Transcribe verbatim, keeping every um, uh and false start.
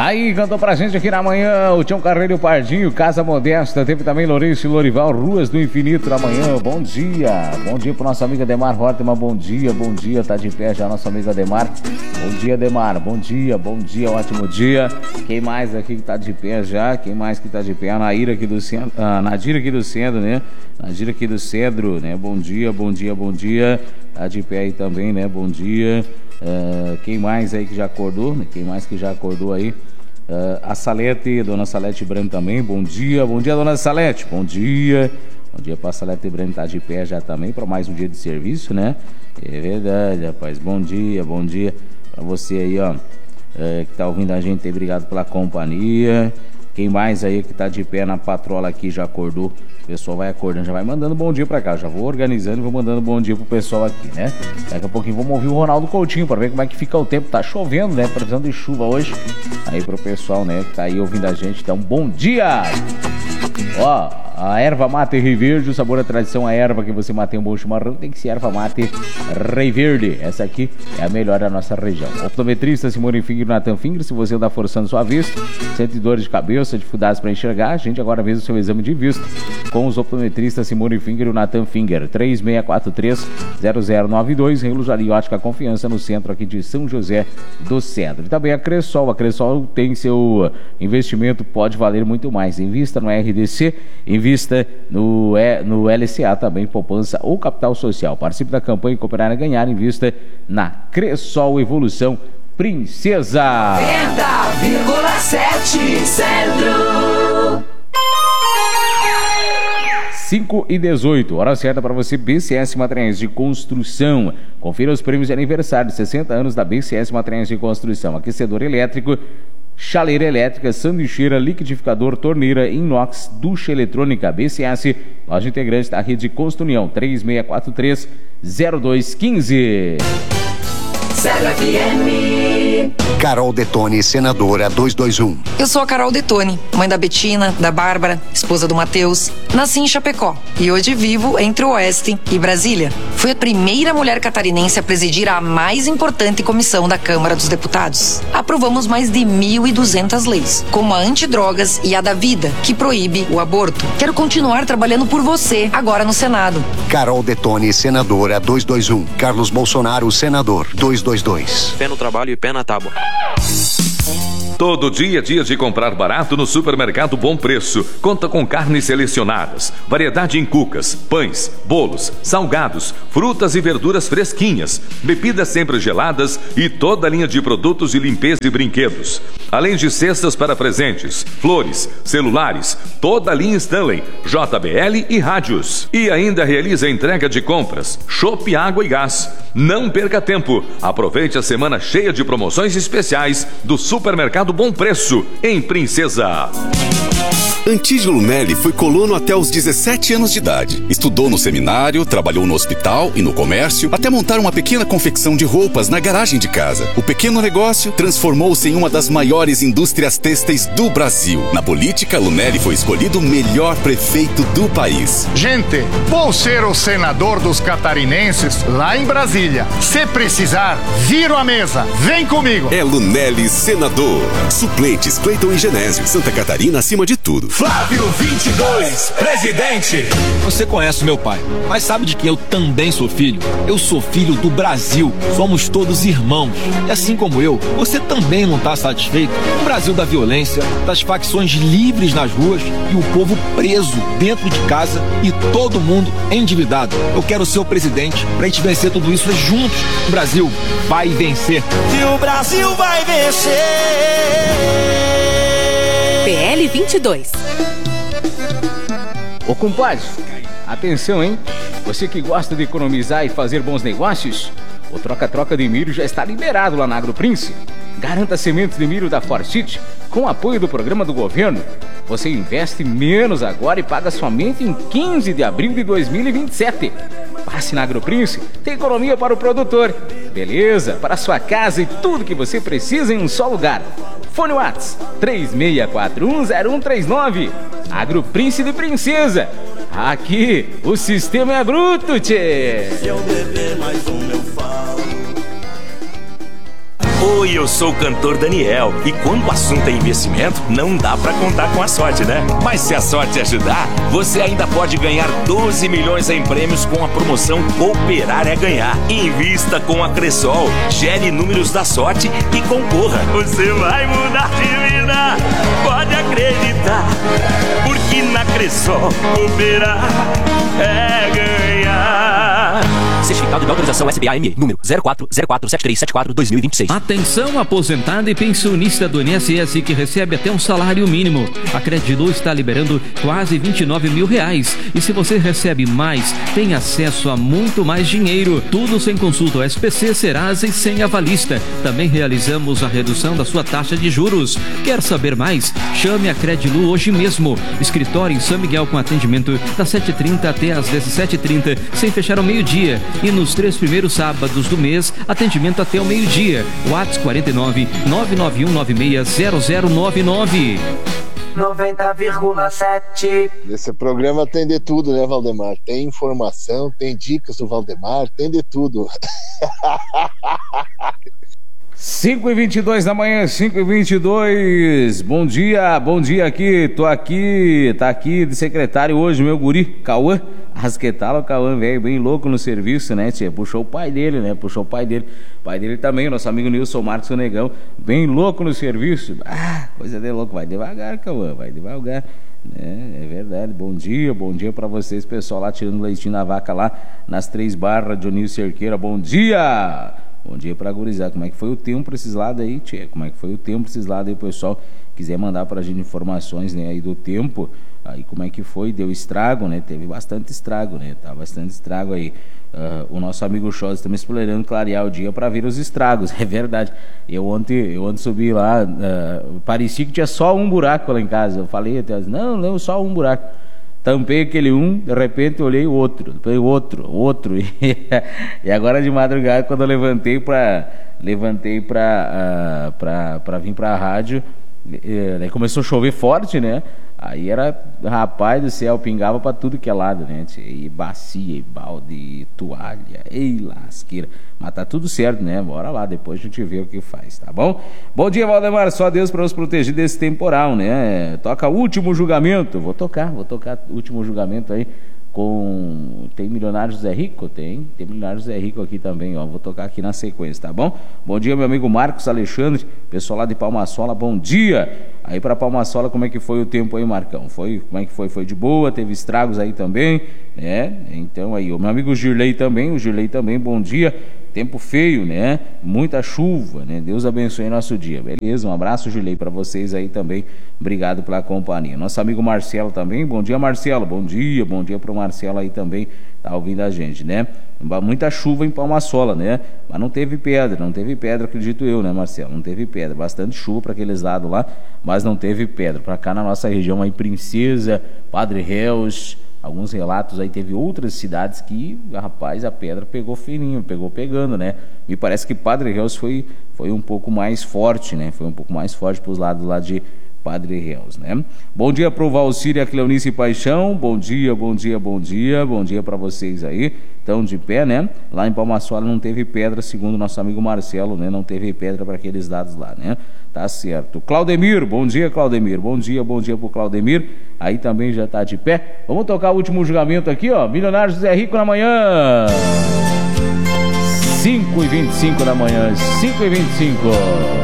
Aí cantou pra gente aqui na manhã o Tião Carreiro e o Pardinho, Casa Modesta. Teve também Lourenço e Lorival, Ruas do Infinito na manhã. Bom dia, bom dia pro nosso amigo Ademar Hortman. Bom dia, bom dia, tá de pé já nosso amigo Ademar. Bom dia, Ademar, bom dia, bom dia, ótimo dia. Quem mais aqui que tá de pé já? Quem mais que tá de pé? A Naira aqui do centro, a Nadira aqui do centro, né? Nadira aqui do Cedro, né? Bom dia, bom dia, bom dia. Tá de pé aí também, né? Bom dia. Uh, quem mais aí que já acordou, né? Quem mais que já acordou aí? Uh, a Salete, Dona Salete Branco também, bom dia, bom dia, Dona Salete, bom dia, bom dia pra Salete Branco, tá de pé já também para mais um dia de serviço, né? É verdade, rapaz, bom dia, bom dia pra você aí, ó, uh, que tá ouvindo a gente aí, obrigado pela companhia. Quem mais aí que tá de pé na patrola aqui já acordou? O pessoal vai acordando, já vai mandando bom dia pra cá. Já vou organizando e vou mandando bom dia pro pessoal aqui, né? Daqui a pouquinho vamos ouvir o Ronaldo Coutinho pra ver como é que fica o tempo. Tá chovendo, né? Precisando de chuva hoje. Aí pro pessoal, né, que tá aí ouvindo a gente. Então, bom dia! Ó, a erva mate Rei Verde, o sabor da tradição, a erva que você mate um bom chimarrão, tem que ser erva mate Rei Verde. Essa aqui é a melhor da nossa região. Optometrista Simone Finger e Nathan Finger, se você anda forçando sua vista, sente dores de cabeça, dificuldades para enxergar, a gente agora fez o seu exame de vista com os optometristas Simone Finger e Nathan Finger. Três seis quatro três, zero zero nove dois, Reluzari Ótica Confiança, no centro aqui de São José do Cedro. E também a Cressol, a Cressol tem seu investimento, pode valer muito mais. Invista no R D C, invista no, no L C A também, poupança ou capital social. Participe da campanha Cooperar a Ganhar, invista na Cressol Evolução Princesa. noventa vírgula sete Centro. cinco e dezoito, hora certa para você, B C S Materiais de Construção. Confira os prêmios de aniversário, sessenta anos da B C S Materiais de Construção. Aquecedor elétrico, chaleira elétrica, sanduicheira, liquidificador, torneira, inox, ducha eletrônica. B C S, loja integrante da rede Construnião. Três seis quatro três, zero dois um cinco. Zero F M. Carol Detone, senadora duzentos e vinte e um. Eu sou a Carol Detone, mãe da Betina, da Bárbara, esposa do Matheus. Nasci em Chapecó e hoje vivo entre o Oeste e Brasília. Fui a primeira mulher catarinense a presidir a mais importante comissão da Câmara dos Deputados. Aprovamos mais de mil e duzentas leis, como a antidrogas e a da vida, que proíbe o aborto. Quero continuar trabalhando por você, agora no Senado. Carol Detone, senadora duzentos e vinte e um. Carlos Bolsonaro, senador duzentos e vinte e dois. Pé no trabalho e pé na tábua. Todo dia é dia de comprar barato no Supermercado Bom Preço. Conta com carnes selecionadas, variedade em cucas, pães, bolos, salgados, frutas e verduras fresquinhas, bebidas sempre geladas e toda a linha de produtos de limpeza e brinquedos. Além de cestas para presentes, flores, celulares, toda a linha Stanley, J B L e rádios. E ainda realiza a entrega de compras, chopp, água e gás. Não perca tempo. Aproveite a semana cheia de promoções especiais do Supermercado Bom Preço, em Princesa. Antídio Lunelli foi colono até os dezessete anos de idade. Estudou no seminário, trabalhou no hospital e no comércio, até montar uma pequena confecção de roupas na garagem de casa. O pequeno negócio transformou-se em uma das maiores indústrias têxteis do Brasil. Na política, Lunelli foi escolhido o melhor prefeito do país. Gente, vou ser o senador dos catarinenses lá em Brasília. Se precisar, viro a mesa. Vem comigo. É Lunelli senador. Suplentes Cleiton e Genésio. Santa Catarina acima de tudo. Flávio vinte e dois, presidente. Você conhece meu pai, mas sabe de que eu também sou filho? Eu sou filho do Brasil. Somos todos irmãos. E assim como eu, você também não está satisfeito? O Brasil da violência, das facções livres nas ruas e o povo preso dentro de casa e todo mundo endividado. Eu quero ser o presidente pra gente vencer tudo isso juntos. O Brasil vai vencer. E o Brasil vai vencer. P L vinte e dois. Ô compadre, atenção, hein? Você que gosta de economizar e fazer bons negócios, o troca-troca de milho já está liberado lá na AgroPrince. Garanta sementes de milho da Forsyth com apoio do programa do governo. Você investe menos agora e paga somente em quinze de abril de dois mil e vinte e sete. Passe na AgroPrince, tem economia para o produtor, beleza, para a sua casa e tudo que você precisa em um só lugar. Fone WhatsApp três seis quatro um zero um três nove. AgroPrince de Princesa. Aqui o sistema é bruto, tchê. Se eu beber mais um, eu falo. Oi, eu sou o cantor Daniel. E quando o assunto é investimento, não dá pra contar com a sorte, né? Mas se a sorte ajudar, você ainda pode ganhar doze milhões em prêmios com a promoção Cooperar é Ganhar. Invista com a Cressol, gere números da sorte e concorra. Você vai mudar de vida, pode acreditar, porque na Cressol Cooperar é ganhar. Certificado de autorização S B A M E, número zero quatro zero quatro sete três sete quatro dois mil e vinte e seis. Atenção, aposentado e pensionista do I N S S que recebe até um salário mínimo. A Credilu está liberando quase vinte e nove mil reais. E se você recebe mais, tem acesso a muito mais dinheiro. Tudo sem consulta ao S P C, Serasa e sem avalista. Também realizamos a redução da sua taxa de juros. Quer saber mais? Chame a Credilu hoje mesmo. Escritório em São Miguel com atendimento das sete e trinta até às dezessete e trinta, sem fechar ao meio-dia. E nos três primeiros sábados do mês, atendimento até o meio-dia. WhatsApp quarenta e nove, nove nove um nove seis zero zero nove nove. noventa vírgula sete. Esse programa tem de tudo, né, Valdemar? Tem informação, tem dicas do Valdemar, tem de tudo. cinco e vinte e dois da manhã, cinco e vinte e dois. Bom dia, bom dia aqui. Tô aqui, tá aqui de secretário hoje, meu guri, Cauã. Rasquetala, o Cauã, velho, bem louco no serviço, né, tia? Puxou o pai dele, né? Puxou o pai dele. O pai dele também, o nosso amigo Nilson Marcos, o Negão, bem louco no serviço. Ah, coisa de louco. Vai devagar, Cauã, vai devagar. É, é verdade. Bom dia, bom dia pra vocês, pessoal lá tirando leitinho na vaca lá nas Três Barras, Dionísio Cerqueira. Bom dia! Bom dia pra gurizar. Como é que foi o tempo pra esses lados aí, tia? Como é que foi o tempo pra esses lados aí, pessoal? Quiser mandar pra gente informações, né, aí do tempo, aí como é que foi? Deu estrago, né? Teve bastante estrago, né? Tá bastante estrago aí. Uh, o nosso amigo Chós também explorando clarear o dia pra ver os estragos. É verdade. Eu ontem, eu ontem subi lá, uh, parecia que tinha só um buraco lá em casa. Eu falei até, não, não, só um buraco. Tampei aquele um, de repente olhei o outro, depois outro, outro. E agora de madrugada, quando eu levantei pra, levantei pra, uh, pra, pra vir pra rádio, daí começou a chover forte, né? Aí era, rapaz do céu, pingava pra tudo que é lado, né? E bacia, e balde, e toalha, e lasqueira. Mas tá tudo certo, né? Bora lá, depois a gente vê o que faz, tá bom? Bom dia, Valdemar, só Deus pra nos proteger desse temporal, né? Toca Último Julgamento. Vou tocar, vou tocar Último Julgamento aí com... Tem Milionário José Rico? Tem, tem Milionário José Rico aqui também, ó. Vou tocar aqui na sequência, tá bom? Bom dia, meu amigo Marcos Alexandre, pessoal lá de Palmasola, bom dia! Aí pra Palmasola, como é que foi o tempo aí, Marcão? Foi, como é que foi? Foi de boa? Teve estragos aí também, né? Então aí, o meu amigo Girley também, o Girley também, bom dia. Tempo feio, né? Muita chuva, né? Deus abençoe nosso dia. Beleza, um abraço, Girley, para vocês aí também. Obrigado pela companhia. Nosso amigo Marcelo também. Bom dia, Marcelo. Bom dia, bom dia pro Marcelo aí também. Tá ouvindo a gente, né? Muita chuva em Palmasola, né? Mas não teve pedra, não teve pedra, acredito eu, né, Marcelo? Não teve pedra. Bastante chuva para aqueles lados lá, mas não teve pedra. Para cá na nossa região aí, Princesa, Padre Reus, alguns relatos aí, teve outras cidades que, rapaz, a pedra pegou fininho, pegou pegando, né? Me parece que Padre Reus foi, foi um pouco mais forte, né? Foi um pouco mais forte para os lados lá de Padre Reus, né? Bom dia pro Valcir e a Cleonice Paixão, bom dia, bom dia, bom dia, bom dia para vocês aí, estão de pé, né? Lá em Palmasola não teve pedra, segundo nosso amigo Marcelo, né? Não teve pedra para aqueles lados lá, né? Tá certo. Claudemir, bom dia, Claudemir, bom dia, bom dia pro Claudemir, aí também já tá de pé. Vamos tocar o Último Julgamento aqui, ó, Milionário José Rico na manhã, cinco e vinte e cinco da manhã, cinco e vinte e cinco.